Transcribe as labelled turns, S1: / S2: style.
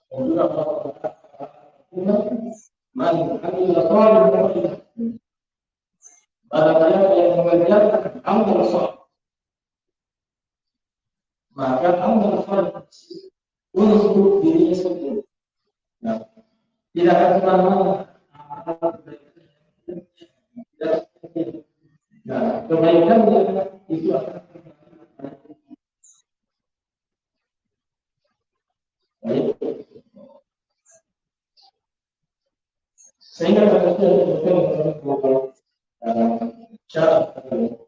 S1: Dan juga man amila salihan barang siapa yang mengerjakan amal saleh, maka amal saleh untuk dirinya sendiri. Nah, tidak akan kemana-mana. Nah, kebaikannya itu akan baik. Sehingga